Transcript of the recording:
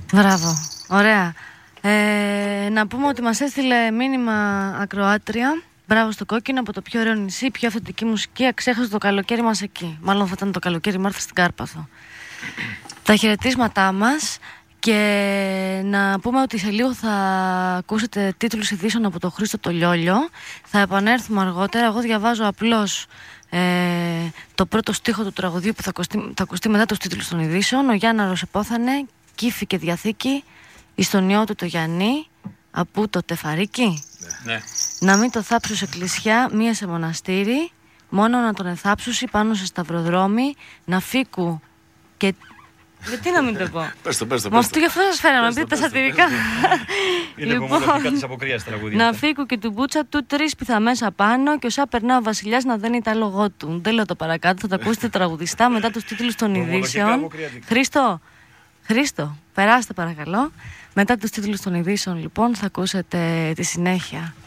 Μπράβο, ωραία. Να πούμε ότι μας έστειλε μήνυμα ακροάτρια. Μπράβο στο Κόκκινο, από το πιο ωραίο νησί, πιο αυθεντική μουσική, αξέχαστο το καλοκαίρι μας εκεί. Μάλλον θα ήταν το καλοκαίρι Μάρθα στην Κάρπαθο. Τα χαιρετίσματά μας. Και να πούμε ότι σε λίγο θα ακούσετε τίτλους ειδήσεων από τον Χρήστο το Λιόλιο. Θα επανέλθουμε αργότερα. Εγώ διαβάζω απλώς το πρώτο στίχο του τραγουδίου που θα ακουστεί μετά τους τίτλους των ειδήσεων. Ο Γιάνναρος επόθανε, κύφη και διαθήκη, εις τον ιό του το Γιαννή, απού το τεφαρίκι. Ναι. Να μην το θάψους εκκλησιά, μία σε μοναστήρι, μόνο να τον εθάψουσι πάνω σε σταυροδρόμι, να φύκου και... Γιατί να μην το πω. Πες το. Μα αυτό γι' αυτό σας φέραμε, να πείτε τα σατυρικά. Είναι κομμωτικά της αποκρίας τραγούδια. Να φύγω και του μπούτσα του 3 πιθαμέσα πάνω και όσα περνά ο βασιλιάς να δένει τα λόγω του. Δεν λέω το παρακάτω, θα τα ακούσετε τραγουδιστά μετά τους τίτλους των ειδήσεων. Χρήστο, περάστε παρακαλώ. Μετά τους τίτλους των ειδήσεων λοιπόν θα ακούσετε τη συνέχεια.